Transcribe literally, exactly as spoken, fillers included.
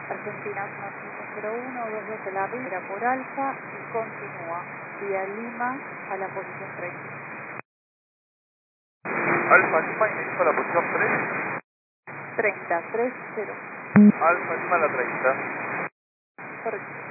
Argentina uno cinco cero uno, dos dos de la Ribera por Alfa y continúa vía Lima a la posición treinta. Alfa Lima, inicio a la posición tres. treinta, tres cero. Alfa Lima a la treinta. Correcto.